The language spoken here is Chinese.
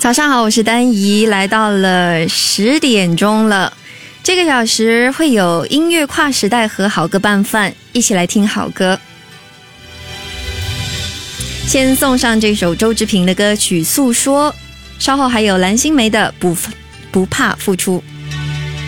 早上好，我是丹怡，来到了10点钟了。这个小时会有音乐跨时代和好歌拌饭，一起来听好歌。先送上这首周志平的歌曲《诉说》，稍后还有蓝心湄的不怕付出。